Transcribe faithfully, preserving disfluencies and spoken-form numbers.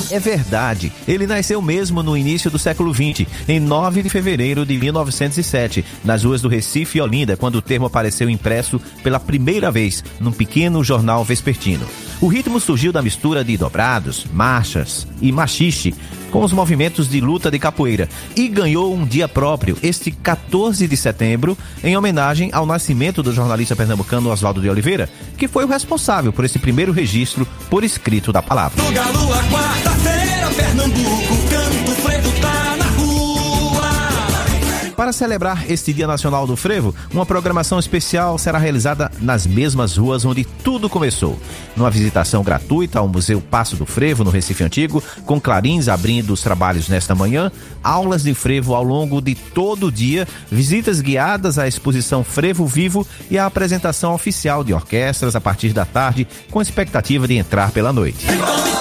É verdade, ele nasceu mesmo no início do século vinte, em nove de fevereiro de mil novecentos e sete, nas ruas do Recife e Olinda, quando o termo apareceu impresso pela primeira vez num pequeno jornal vespertino. O ritmo surgiu da mistura de dobrados, marchas e machixe com os movimentos de luta de capoeira e ganhou um dia próprio, este quatorze de setembro, em homenagem ao nascimento do jornalista pernambucano Oswaldo de Oliveira, que foi o responsável por esse primeiro registro por escrito da palavra. No Galo, a quarta-feira, Pernambuco, canto, frevo tá na rua. Para celebrar este Dia Nacional do Frevo, uma programação especial será realizada nas mesmas ruas onde tudo começou. Numa visitação gratuita ao Museu Passo do Frevo, no Recife Antigo, com clarins abrindo os trabalhos nesta manhã, aulas de frevo ao longo de todo o dia, visitas guiadas à exposição Frevo Vivo e a apresentação oficial de orquestras a partir da tarde, com expectativa de entrar pela noite.